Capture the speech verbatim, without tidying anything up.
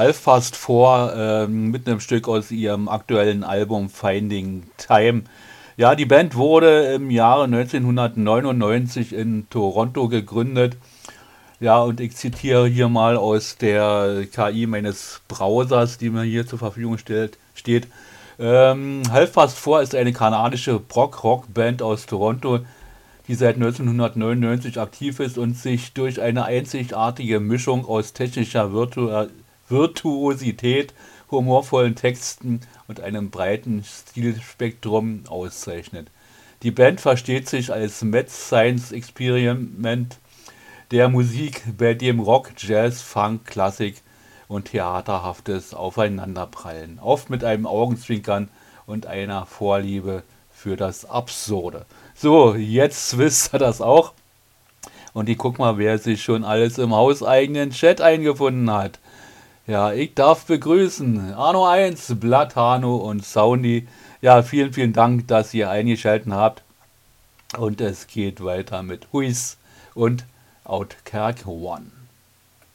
Half Past Four ähm, mit einem Stück aus ihrem aktuellen Album Finding Time. Ja, die Band wurde im Jahre neunzehnhundertneunundneunzig in Toronto gegründet. Ja, und ich zitiere hier mal aus der K I meines Browsers, die mir hier zur Verfügung stellt, steht. Ähm, Half Past Four ist eine kanadische Prog-Rock-Band aus Toronto, die seit neunzehnhundertneunundneunzig aktiv ist und sich durch eine einzigartige Mischung aus technischer Virtu Virtuosität, humorvollen Texten und einem breiten Stilspektrum auszeichnet. Die Band versteht sich als Mad Science Experiment der Musik, bei dem Rock, Jazz, Funk, Klassik und Theaterhaftes aufeinanderprallen, oft mit einem Augenzwinkern und einer Vorliebe für das Absurde. So, jetzt wisst ihr das auch. Und ich guck mal, wer sich schon alles im hauseigenen Chat eingefunden hat. Ja, ich darf begrüßen Arno eins, Blatano und Soundy. Ja, vielen, vielen Dank, dass ihr eingeschaltet habt. Und es geht weiter mit Huis und Outkerk One.